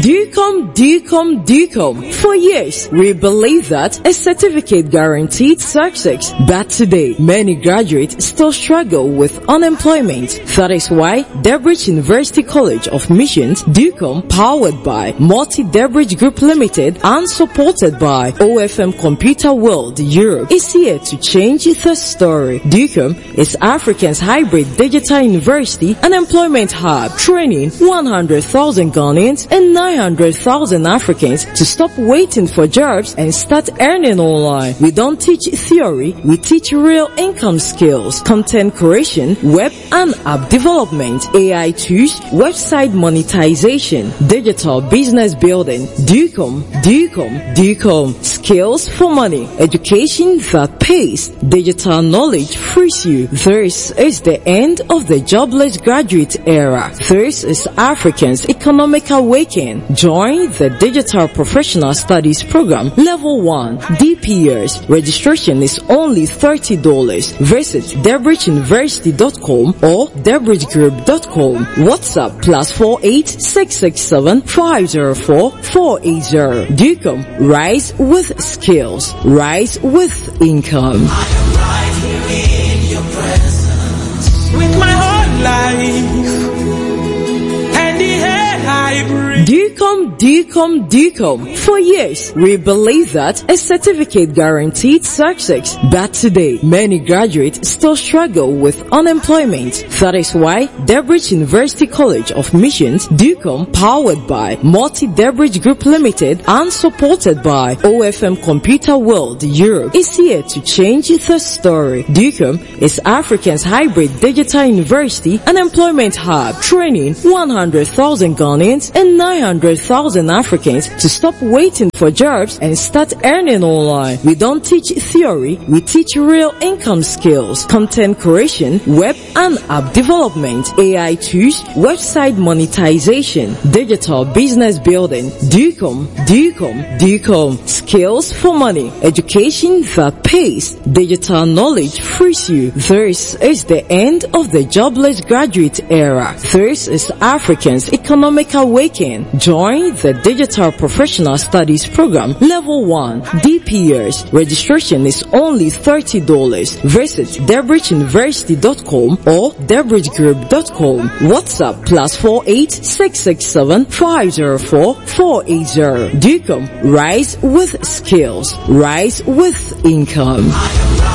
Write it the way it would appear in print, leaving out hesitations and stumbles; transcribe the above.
DUCOM. For years, we believe that a certificate guaranteed success. But today, many graduates still struggle with unemployment. That is why Debridge University College of Missions, DUCOM, powered by Multi-Debridge Group Limited and supported by OFM Computer World Europe, is here to change the story. DUCOM is Africa's hybrid digital university and employment hub, training 100,000 Ghanaians and 900,000 Africans to stop waiting for jobs and start earning online. We don't teach theory, we teach real income skills, content creation, web and app development, AI tools, website monetization, digital business building. DUCOM. Skills for money, education that pays, digital knowledge frees you. This is the end of the jobless graduate era. This is Africans' economic awakening. Join the Digital Professional Studies Program Level 1 DPS. Registration is only $30. Visit DebridgeUniversity.com or DebridgeGroup.com. WhatsApp +48 667 504 480. DUCOM. Rise with skills. Rise with income. With my whole life and the air I breathe. DUCOM. For years, we believe that a certificate guaranteed success. But today, many graduates still struggle with unemployment. That is why Debridge University College of Missions, DUCOM, powered by Multi-Debridge Group Limited and supported by OFM Computer World Europe, is here to change the story. DUCOM is Africa's hybrid digital university and employment hub, training 100,000 Ghanaians and 900,000 Africans to stop waiting for jobs and start earning online. We don't teach theory, we teach real income skills, content creation, web and app development, AI tools, website monetization, digital business building. DUCOM. Skills for money, education that pays, digital knowledge frees you. This is the end of the jobless graduate era. This is Africans' economic awakening. Join the Digital Professional Studies Program Level 1 DPS. Registration is only $30. Visit DebridgeUniversity.com or DebridgeGroup.com. WhatsApp +48 667 504 480. DUCOM. Rise with skills. Rise with income.